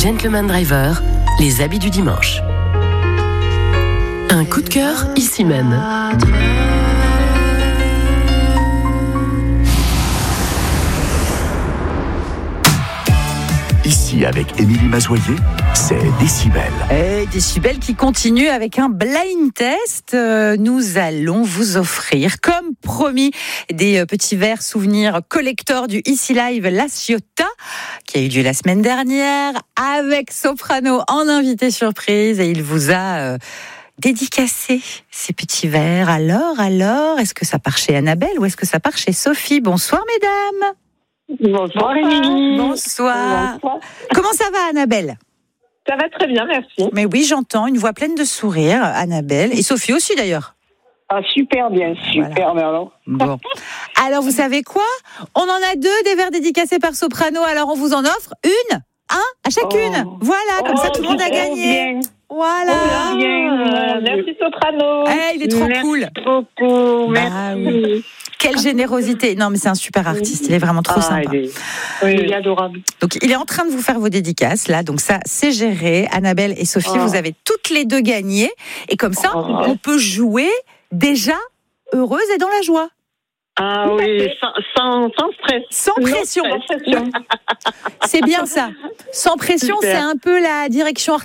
Gentleman Driver, les habits du dimanche. Un coup de cœur ici même. Ici, avec Émilie Mazoyer, c'est Décibel. Et Décibel qui continue avec un blind test. Nous allons vous offrir, comme promis, des petits verres souvenirs collector du Ici Live La Ciotat, qui a eu lieu la semaine dernière, avec Soprano en invité surprise. Et il vous a dédicacé ces petits verres. Alors, est-ce que ça part chez Annabelle ou est-ce que ça part chez Sophie ? Bonsoir, mesdames. Bonsoir Émilie. Bonsoir. Comment ça va, Annabelle ? Ça va très bien, merci. Mais oui, j'entends une voix pleine de sourire, Annabelle, et Sophie aussi d'ailleurs. Ah, super bien, super bien. Bon. Alors, vous savez quoi ? On en a 2 des verres dédicacés par Soprano, un, on vous en offre un à chacune. Oh. Voilà, comme ça tout le monde a gagné. Bien. Voilà. Merci Soprano. Il est trop cool. Beaucoup, Bah merci. oui. Quelle générosité. Non, mais c'est un super artiste, il est vraiment trop sympa. Il est adorable. Donc, il est en train de vous faire vos dédicaces, là. Donc, ça, c'est géré. Annabelle et Sophie, vous avez toutes les 2 gagné. Et comme ça, on peut jouer déjà heureuse et dans la joie. Ah oui, sans stress. Sans pression. Sans pression. C'est bien ça. Sans pression, Super. c'est un peu la direction